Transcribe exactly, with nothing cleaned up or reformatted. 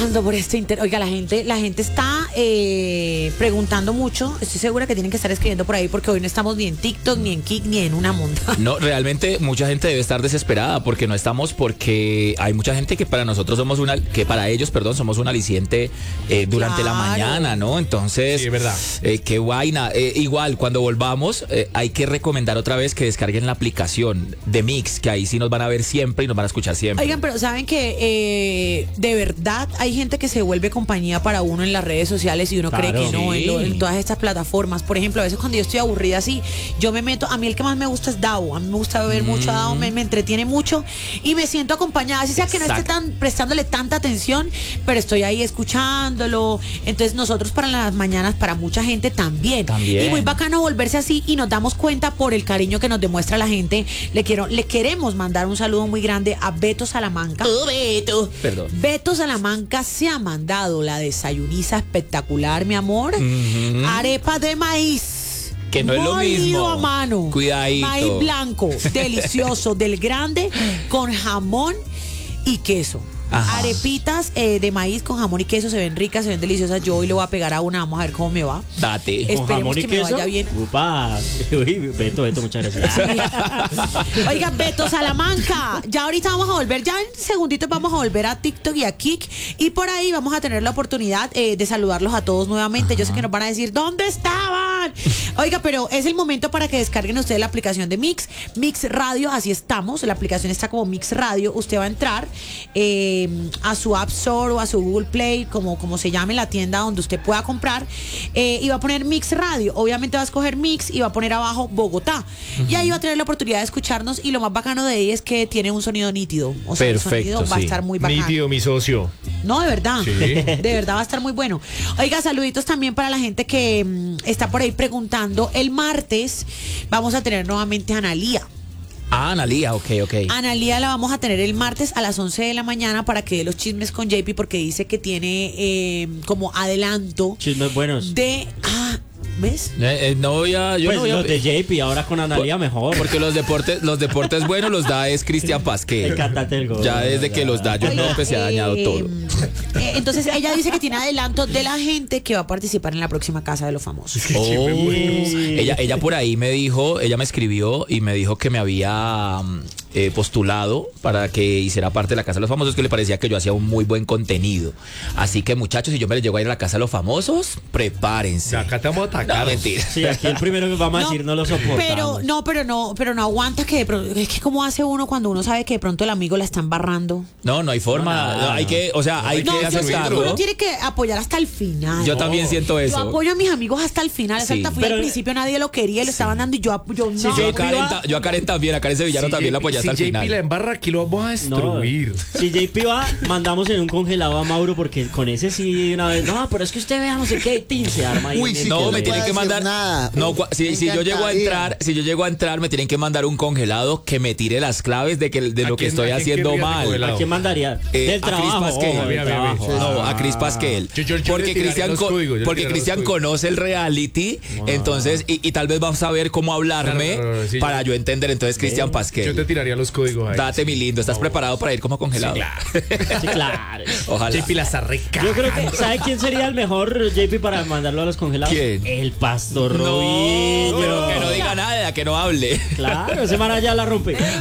pasando por este inter... Oiga, la gente, la gente está eh, preguntando mucho. Estoy segura que tienen que estar escribiendo por ahí porque hoy no estamos ni en TikTok, ni en Kik, ni en una monda. No, realmente mucha gente debe estar desesperada porque no estamos, porque hay mucha gente que para nosotros somos una, que para ellos, perdón, somos un aliciente eh, durante Claro. la mañana, ¿no? Entonces, Sí, es verdad. eh, qué vaina. Eh, igual, cuando volvamos, eh, hay que recomendar otra vez que descarguen la aplicación de Mix, que ahí sí nos van a ver siempre y nos van a escuchar siempre. Oigan, pero saben que eh, de verdad hay gente que se vuelve compañía para uno en las redes sociales y uno Claro, cree que no, sí. en, lo- en todas estas plataformas. Por ejemplo, a veces cuando yo estoy aburrida así, yo me meto, a mí el que más me gusta es Davo, a mí me gusta ver mucho a Davo, me, me entretiene mucho y me siento acompañada, así sea que no esté Exacto. tan prestándole tanta atención, pero estoy ahí escuchándolo. Entonces nosotros para las mañanas, para mucha gente también. También. Y muy bacano volverse así y nos damos cuenta por el cariño que nos demuestra la gente. Le quiero, le queremos mandar un saludo muy grande a Beto Salamanca. Oh, Beto. Perdón. Beto Salamanca se ha mandado la desayuniza espectacular, mi amor. Ujú. Arepa de maíz. Que no es lo molido mismo. a mano. Cuidadito. Maíz blanco, delicioso, del grande, con jamón y queso. Ajá. Arepitas eh, de maíz con jamón y queso se ven ricas, se ven deliciosas. Yo hoy le voy a pegar a una, vamos a ver cómo me va. Date. Es- ¿Con Esperemos jamón y que me queso? vaya bien. Upa. Uy, Beto, Beto, muchas gracias. Oiga, Beto Salamanca, ya ahorita vamos a volver, ya en segunditos vamos a volver a TikTok y a Kik y por ahí vamos a tener la oportunidad eh, de saludarlos a todos nuevamente. Yo sé que nos van a decir, ¿dónde estaban? Oiga, pero es el momento para que descarguen ustedes la aplicación de Mix, Mix Radio, así estamos, la aplicación está como Mix Radio, usted va a entrar eh, a su App Store o a su Google Play, como, como se llame la tienda donde usted pueda comprar, eh, y va a poner Mix Radio, obviamente va a escoger Mix y va a poner abajo Bogotá, y ahí va a tener la oportunidad de escucharnos y lo más bacano de ella es que tiene un sonido nítido, o sea, Perfecto, el sonido va a sí. estar muy bacano. Nítido, mi socio. No, de verdad. Sí. De verdad va a estar muy bueno. Oiga, saluditos también para la gente que mm, está por ahí preguntando. El martes vamos a tener nuevamente a Analía. Ah, Analía, ok, ok. Analía la vamos a tener el martes a las once de la mañana para que dé los chismes con J P porque dice que tiene eh, como adelanto Chismes buenos. de... Ah, ¿ves? Eh, eh, no voy a... Yo Pues no voy a... los de J P, ahora con Analía mejor. Porque los deportes, los deportes buenos los da es Cristian El Pasquel. cantante del gol. Ya desde que los da, yo Oiga, no, pues se ha dañado eh, todo. eh, entonces ella dice que tiene adelanto de la gente que va a participar en la próxima Casa de los Famosos. Oh, Sí. ella, ella por ahí me dijo, ella me escribió y me dijo que me había mm, eh, postulado para que hiciera parte de la Casa de los Famosos, que le parecía que yo hacía un muy buen contenido. Así que muchachos, si yo me les llego a ir a la Casa de los Famosos, prepárense. Ya, acá te vamos a No, atacar. mentira. Sí, aquí el primero que vamos a decir no lo soportamos. Pero no, pero no, pero no aguanta que de pronto, es que cómo hace uno cuando uno sabe que de pronto el amigo la está embarrando. No, no hay forma. No, no, no, hay no. que, o sea, hay No, que yo siento que aceptarlo. uno tiene que apoyar hasta el final. Yo también siento Yo eso. apoyo a mis amigos hasta el final. Sí. Exacto, fui Pero- al principio, nadie lo quería y lo estaban dando y yo apoyo. No. Sí, yo, a J P Karen, va- ta- yo a Karen también, a Karen Sevillano Si también la J- apoyé hasta el si J P la final. embarra, aquí lo vamos a No, destruir. si J P va, mandamos en un congelado a Mauro porque con ese sí una vez. No, pero es que usted vea, no sé qué, tin se arma ahí. Uy, en el sí, No, no me puedo tienen que decir mandar. nada. No, cua- si, Me si yo llego a encantaría. entrar, si yo llego a entrar, me tienen que mandar un congelado que me tire las claves de que de ¿A lo que quién- estoy a quién haciendo querría mal. congelado? ¿A quién mandaría? Eh, Del a Chris trabajo. Pasquel. ojo, del Mira, mira, trabajo. mira. No, a Chris Pasquel. Yo- yo- yo porque le tiraría Cristian los co- códigos, yo le porque tiraría los Cristian códigos. conoce el reality, entonces, y, y tal vez va a saber cómo hablarme Claro, claro, sí, para yo- yo entender. Entonces, Cristian Yo Pasquel. te tiraría los códigos ahí. Date mi lindo, ¿estás preparado para ir como congelado? Sí, claro. Ojalá. J P la está reca. Yo creo que, ¿sabe quién sería el mejor J P para mandarlo a los congelados? ¿Quién? El Pastor No, Robinho. pero que no diga nada, que no hable. Claro, ese man allá la rompe.